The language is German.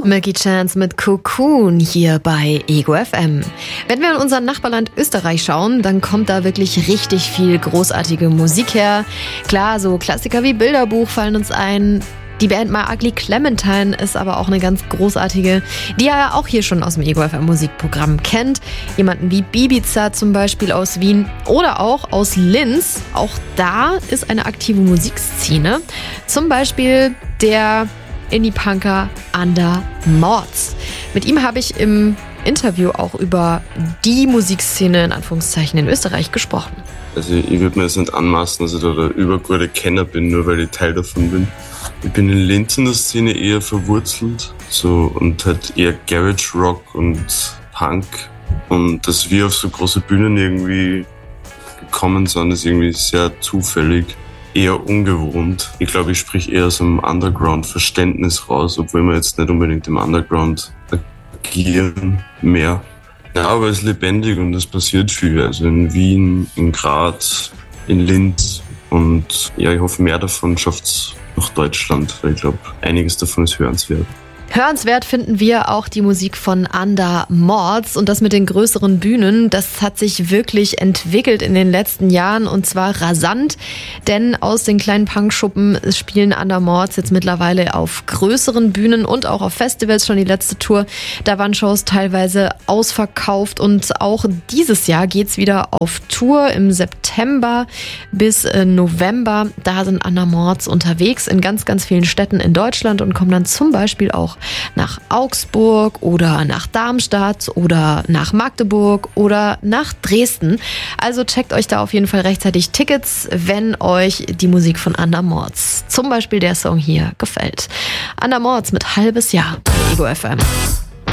Milky Chance mit Cocoon hier bei Ego FM. Wenn wir in unser Nachbarland Österreich schauen, dann kommt da wirklich richtig viel großartige Musik her. Klar, so Klassiker wie Bilderbuch fallen uns ein. Die Band My Ugly Clementine ist aber auch eine ganz großartige, die ihr ja auch hier schon aus dem Ego FM Musikprogramm kennt. Jemanden wie Bibiza zum Beispiel aus Wien oder auch aus Linz. Auch da ist eine aktive Musikszene. Zum Beispiel der Indie-Punker Under Mords. Mit ihm habe ich im Interview auch über die Musikszene in Anführungszeichen in Österreich gesprochen. Also ich würde mir jetzt nicht anmaßen, dass ich da der übergute Kenner bin, nur weil ich Teil davon bin. Ich bin in Linz in der Szene eher verwurzelt und halt eher Garage Rock und Punk. Und dass wir auf so große Bühnen irgendwie gekommen sind, ist irgendwie sehr zufällig. Eher ungewohnt. Ich glaube, ich spreche eher aus dem Underground-Verständnis raus, obwohl wir jetzt nicht unbedingt im Underground agieren mehr. Ja, aber es ist lebendig und es passiert viel. Also in Wien, in Graz, in Linz. Und ja, ich hoffe, mehr davon schafft es nach Deutschland, weil ich glaube, einiges davon ist hörenswert. Hörenswert finden wir auch die Musik von Under Mords und das mit den größeren Bühnen. Das hat sich wirklich entwickelt in den letzten Jahren und zwar rasant, denn aus den kleinen Punkschuppen spielen Under Mords jetzt mittlerweile auf größeren Bühnen und auch auf Festivals. Schon die letzte Tour, da waren Shows teilweise ausverkauft und auch dieses Jahr geht's wieder auf Tour im September bis November. Da sind Under Mords unterwegs in ganz, ganz vielen Städten in Deutschland und kommen dann zum Beispiel auch nach Augsburg oder nach Darmstadt oder nach Magdeburg oder nach Dresden. Also checkt euch da auf jeden Fall rechtzeitig Tickets, wenn euch die Musik von Under Mords, zum Beispiel der Song hier, gefällt. Under Mords mit Halbes Jahr bei Ego FM.